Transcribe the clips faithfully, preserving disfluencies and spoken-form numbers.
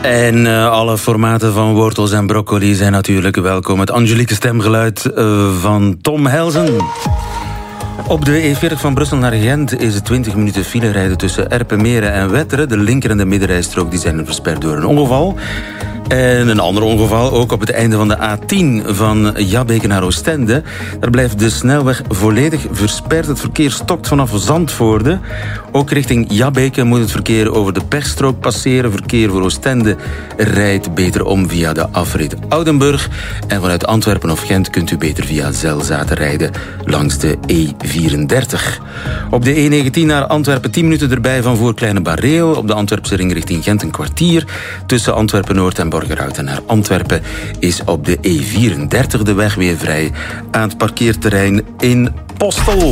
En uh, alle formaten van wortels en broccoli zijn natuurlijk welkom. Het Angelieke stemgeluid uh, van Tom Helsen. Op de E veertig van Brussel naar Gent is het twintig minuten file rijden tussen Erpenmeren en Wetteren. De linker- en de middenrijstrook die zijn versperd door een ongeval. En een ander ongeval, ook op het einde van de A tien van Jabbeke naar Oostende. Daar blijft de snelweg volledig versperd. Het verkeer stokt vanaf Zandvoorde. Ook richting Jabbeke moet het verkeer over de pechstrook passeren. Verkeer voor Oostende rijdt beter om via de afrit Oudenburg. En vanuit Antwerpen of Gent kunt u beter via Zelzaten rijden langs de E vierendertig. Op de E negentien naar Antwerpen tien minuten erbij van voor Kleine Bareel. Op de Antwerpse ring richting Gent een kwartier. Tussen Antwerpen-Noord en Borgerhout en naar Antwerpen is op de E vierendertig de weg weer vrij aan het parkeerterrein in Postel.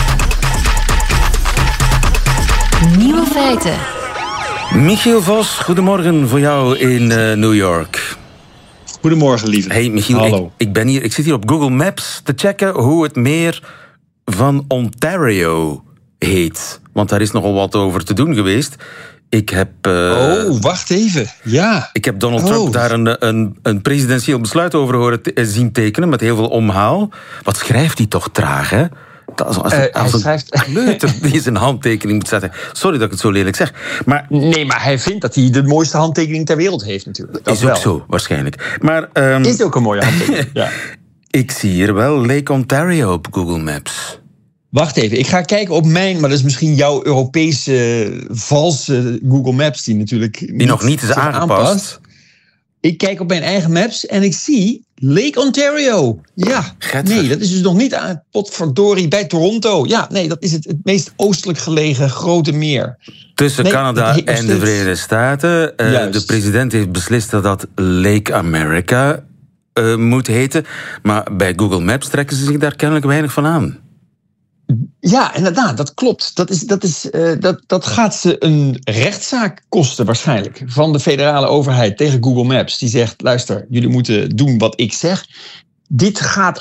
Nieuwe feiten. Michiel Vos, goedemorgen voor jou in uh, New York. Goedemorgen, lieve. Hey Michiel, Hallo. Ik, ik, ben hier, ik zit hier op Google Maps te checken hoe het meer van Ontario heet. Want daar is nogal wat over te doen geweest. Ik heb... Uh, oh, wacht even. Ja. Ik heb Donald Trump oh. daar een, een, een presidentieel besluit over horen te, zien tekenen met heel veel omhaal. Wat schrijft hij toch traag, hè? Dat is als, uh, als hij een schrijft... kleuter die zijn handtekening moet zetten. Sorry dat ik het zo lelijk zeg. Maar, nee, maar hij vindt dat hij de mooiste handtekening ter wereld heeft natuurlijk. Dat is wel. ook zo, waarschijnlijk. Maar, um, is ook een mooie handtekening, ja. Ik zie hier wel Lake Ontario op Google Maps. Wacht even, ik ga kijken op mijn... maar dat is misschien jouw Europese valse Google Maps... die natuurlijk die niet nog niet is aangepast. aanpast. Ik kijk op mijn eigen maps en ik zie Lake Ontario. Ja, Getver. Nee, dat is dus nog niet aan potverdorie bij Toronto. Ja, nee, dat is het, het meest oostelijk gelegen grote meer. Tussen nee, Canada en de Verenigde Staten. Uh, de president heeft beslist dat dat Lake America uh, moet heten. Maar bij Google Maps trekken ze zich daar kennelijk weinig van aan. Ja, inderdaad, dat klopt. Dat, is, dat, is, uh, dat, dat gaat ze een rechtszaak kosten waarschijnlijk van de federale overheid tegen Google Maps. Die zegt, luister, jullie moeten doen wat ik zeg. Dit gaat